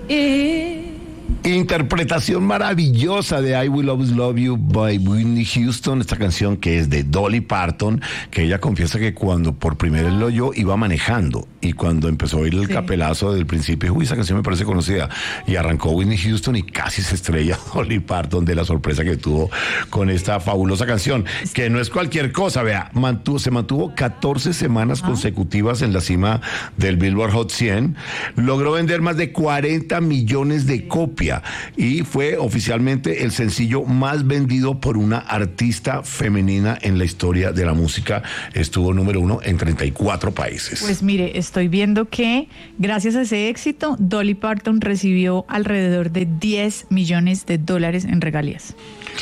Interpretación maravillosa de I Will Always Love You by Whitney Houston, esta canción que es de Dolly Parton, que ella confiesa que cuando por primera vez lo oyó iba manejando y cuando empezó a oír el capelazo del principio, uy, esa canción me parece conocida, y arrancó Whitney Houston y casi se estrella Dolly Parton de la sorpresa que tuvo con esta fabulosa canción, que no es cualquier cosa, vea, se mantuvo 14 semanas consecutivas en la cima del Billboard Hot 100, logró vender más de 40 millones de copias y fue oficialmente el sencillo más vendido por una artista femenina en la historia de la música. Estuvo número 1 en 34 países. Pues mire, estoy viendo que gracias a ese éxito, Dolly Parton recibió alrededor de $10 millones en regalías.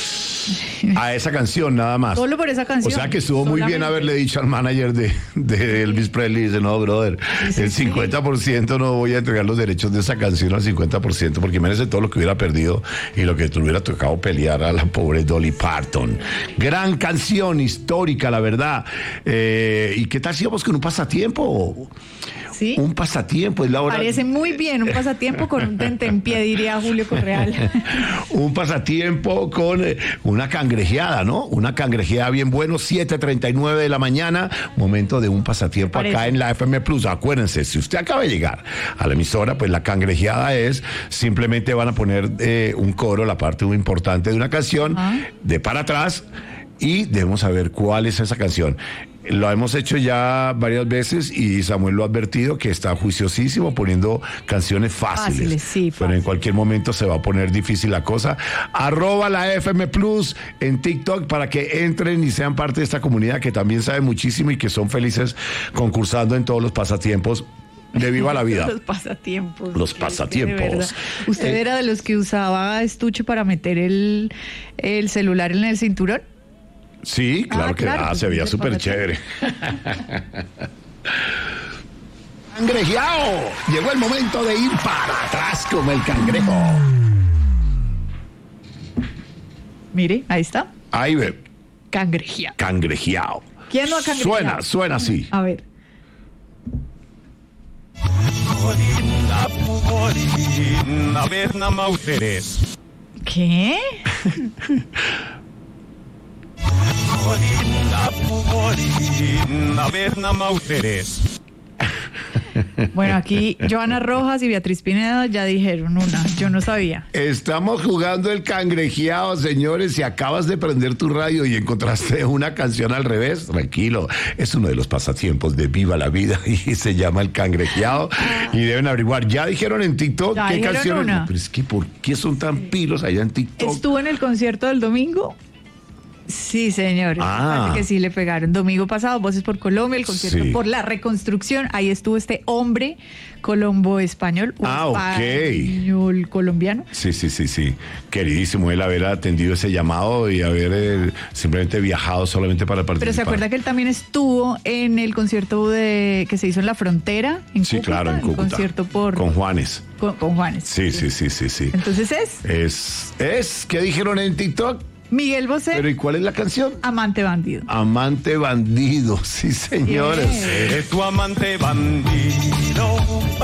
A esa canción nada más. Solo por esa canción. O sea que estuvo muy bien haberle dicho al manager de Elvis Presley, dice, no, brother, el 50% no voy a entregar los derechos de esa canción al 50%, porque merece todo lo que hubiera perdido y lo que te hubiera tocado pelear a la pobre Dolly Parton. Gran canción, histórica, la verdad. ¿Y qué tal si vamos con un pasatiempo? ¿Sí? Un pasatiempo es la hora. Parece muy bien, un pasatiempo con un tentempié, diría Julio Correal. Un pasatiempo con una cangrejeada, ¿no? Una cangrejeada bien bueno, 7:39 de la mañana, momento de un pasatiempo acá en la FM Plus. Acuérdense, si usted acaba de llegar a la emisora, pues la cangrejeada es, simplemente van a poner un coro, la parte muy importante de una canción, de para atrás, y debemos saber cuál es esa canción. Lo hemos hecho ya varias veces y Samuel lo ha advertido que está juiciosísimo poniendo canciones fáciles. Sí, pero en cualquier momento se va a poner difícil la cosa. @ la FM Plus en TikTok para que entren y sean parte de esta comunidad que también sabe muchísimo y que son felices concursando en todos los pasatiempos de Viva la Vida. Los pasatiempos. Los pasatiempos. ¿Usted era de los que usaba estuche para meter el celular en el cinturón? Sí, claro que pues se veía súper chévere. ¡Cangrejeado! Llegó el momento de ir para atrás como el cangrejo. Mire, ahí está. Ahí ve. Cangrejeado. Cangrejeado. ¿Quién no ha cangrejeado? Suena así. A ver. ¿Qué? Bueno, aquí Joana Rojas y Beatriz Pineda ya dijeron una, yo no sabía. Estamos jugando el cangrejeado, señores. Si acabas de prender tu radio y encontraste una canción al revés, tranquilo, es uno de los pasatiempos de Viva la Vida y se llama el cangrejeado y deben averiguar. Ya dijeron en TikTok ya qué canciones. Una. Pero es que ¿por qué son tan pilos allá en TikTok? ¿Estuvo en el concierto del domingo? Sí, señores. Parece que sí le pegaron. Domingo pasado, Voces por Colombia, el concierto por la reconstrucción. Ahí estuvo este hombre colombo-español. Español colombiano. Sí. Queridísimo él haber atendido ese llamado y haber simplemente viajado solamente para participar. Pero se acuerda que él también estuvo en el concierto que se hizo en La Frontera, en Cúcuta. Claro, en Cúcuta. El concierto con Juanes. Con Juanes. Sí. Entonces ¿qué dijeron en TikTok? Miguel Bosé. ¿Pero y cuál es la canción? Amante bandido. Amante bandido, sí, señores. Eres tu amante bandido.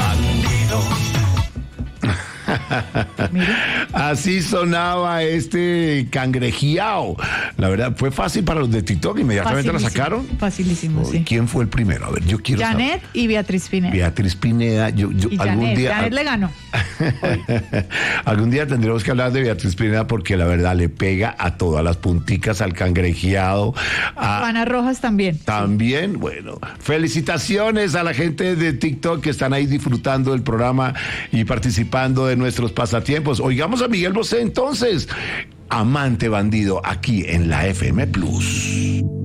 Así sonaba este cangrejeado. La verdad, fue fácil para los de TikTok, inmediatamente la sacaron. Facilísimo, sí. ¿Quién fue el primero? A ver, yo quiero saber. Janet y Beatriz Pineda. Beatriz Pineda, yo y algún día. Janet le ganó. Algún día tendremos que hablar de Beatriz Pineda porque la verdad le pega a todas las punticas, al cangrejeado. Juana Rojas también. También, bueno. Felicitaciones a la gente de TikTok que están ahí disfrutando del programa y participando de nuestros pasatiempos. Oigamos a Miguel Bosé entonces. Amante bandido aquí en la FM Plus.